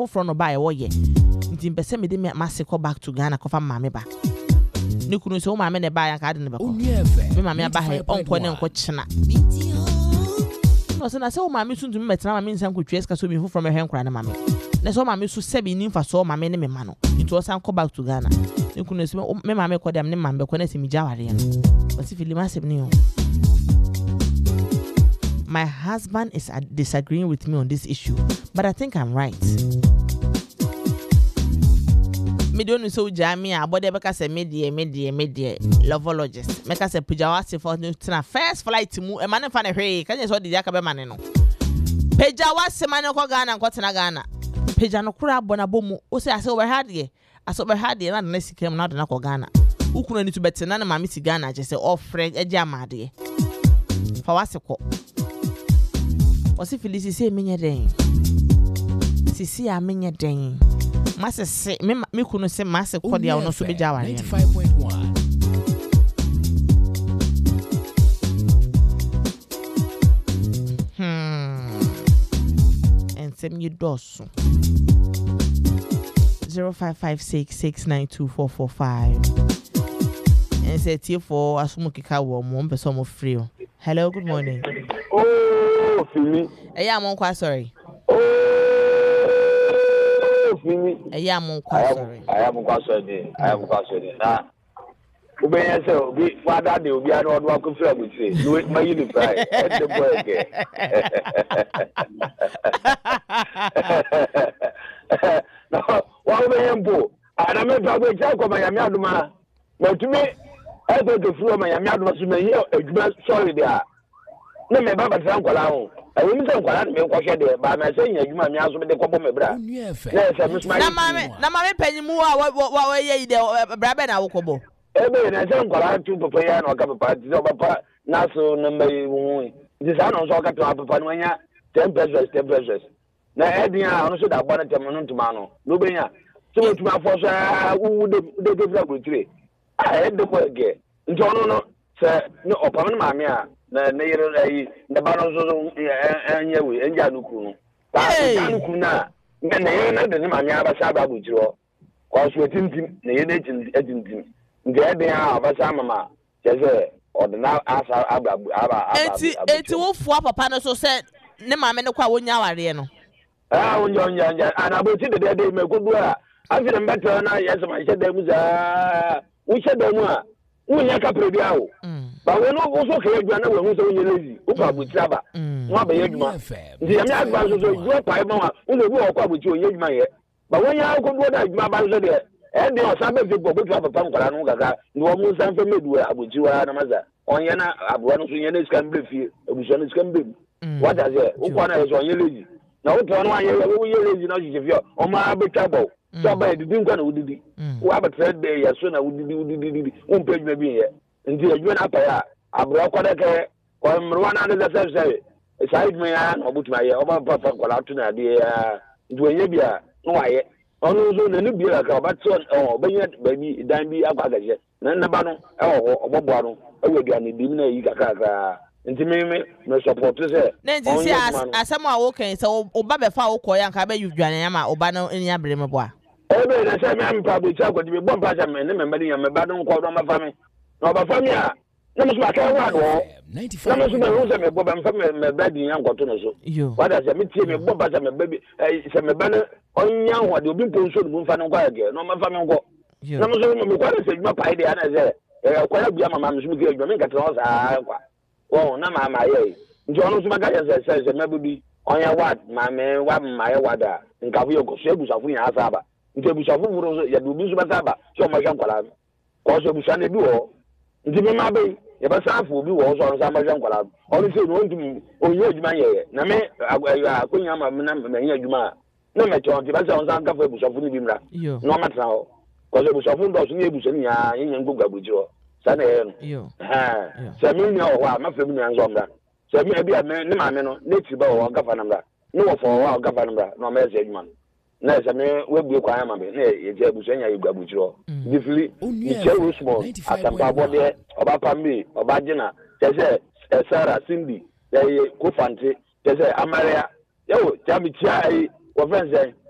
from no buy wo ye nti mpese me de me masiko back to Ghana kofa mame ba ni kunu so mame ne ba ya ka de ne be ko me mame ba he onko ne nko chena no so na se o mame so ntumi metena mame nsan ko tweska so bi fu from ehwen kra na mame na so mame so sebi ni mfa so mame ne me ma no nti o san ko back to Ghana ni kunu so me mame ko dem ne mame ko na se mi jaware no o si fili ma se ni o. My husband is disagreeing with me on this issue, but I think I'm right. Me don't so jammy about the because media lovologist. Make us a pejawasi for the first flight to move a man fan hey, can you saw the Jacobin man no? Pejawasi man ko Ghana and Cotton Ghana. Pejano Kura Bonabomu, who say I saw over had ye. I saw over had ye, and unless he came not in Ghana. Who couldn't need to bet none of my Missy Ghana just say, oh, Fred, a jamadi. For what's a call? Was if Felicity say me den? Sisi a me den. Massa say me kuno say massa kodia no so be jawa. 95.1. And send you dos. 0556692445. And say tea for asumukika wo mo mpeso mo free. Hello, good morning. Oh, Fimi. I'm on quite sorry. Oh, Fimi. I'm on quite sorry. I am quite sorry. Nah. Ubenya say obi father dey obi anu odwa ko fira go say. No my unify. The boy again. No, wa ubenya mbo. Ana me to go cha ko mayami aduma. Na tumi e go to fira mayami aduma so me here aduma sorry there. No me baba tran kwala ho e we mi san kwala me ko hwe de ba na say adwuma me aso me de ko bo me bra na say me smile na mame panyimu wa ye de bra be na wo ko bo e be na say kwala tu papa ya na ka papa ti papa na so na me wu di sa no so ka to papa no nya 10 pesos na e dia no so da gba na tem no ntuma no be nya so ntuma fo so wu de fira go tire e de ko ge nto no say no opam na mame a na yero ai na ba no so anya we anja nuku ba nuku na yero na de ma nya ba sa ba bu jiro ko so tintim na yero ejintim nge de a ba sa mama jeze odna asa aba eti wo fu papa no so se ne ma me ne kwa wonya ware no wonya ana bo ti de me ko duara afi na mbata na yesa ma shede mu za wo shede mu a wonya ka predi awo ba we no go so ke adwa na we hu so wonya lazy wo pa butira ba wo ba ye aduma ndi ya mi agba so wo pa ma wa wo le bi o kwa buti onye aduma ye ba wonya ko do da aduma ba so de e de o sa be fi bobo twa papa nkwara no gaga ndi wo mu san fe medu abuti wa na maza onye na abuwa no so nye na scan bre fi abuso no scan bre what does it wo kwa na so onye lazy na wo to no anye wo ye lazy na je fi o ma betwa bo so ba edidi nkwa na wudidi wo abetre de ya so na wudidi wo mpe aduma bi ye ndi aduma na pa ya abro kwada ke ko mrwa na de se side me ya no butuma ye oba papa kwala tu na de ya duenye bia no waye onu zo na ni bia ka oba ton obenya baby dan bi akwagaje na ba no obobo no awaduane dim na yi kakaka nti me support se na nti si asem a wo kan se oba be fa wo koya nka be yuduane ya ma oba no eni abre me bo a ebe na se me am pa bo cha kwadi me bo mpa cha me ne me mbadi ya me ba no ko do ma fa me no ba fa me a na me so aka wa do na me so me hu se me bo ba mfa me badi ya nkoto no so wada se me tie me bo ba cha me baby se me ba no onya ho de obi mponso no mfa no kwa ya no ma fa me nko na me so me kwa se djuma pa ide ana se kwa ya bia mama me so me ke djuma me nka tro sa kwa wo na mama ye nti ono so maka ya se me baby onya what mama wa ma ye wada nka fu ye ko so ebusafu ya asaba nti ebusafu wuro so ya do bi so ba saba so ma hwan kwala ko so ebusa ne bi wo nti me ma be ye ba safu bi wo so so ma hwan kwala ono se no ntum onye adwuma ye na me akonya ma na me adwuma na me chon ti ba se on san ka fu ebusafu ni bi mra no ma tra ho ko so ebusafu ndo so ni ebusa ni ya yen ngogba bujiro sa na ye no se me nya o wa ma fe mi nya nzo mra se me bi me ne ma me no ne ti ba o gafa na mra ne wo fo wa gafa na mra no ma se adwuma na se me webue kwa ma be na ye je ebusa nya ye gba bujiro difili ni che usmo atamba bode oba pambi oba jina se Sarah Cindy ye ko fante se Amaria yo jami chia ai wo friends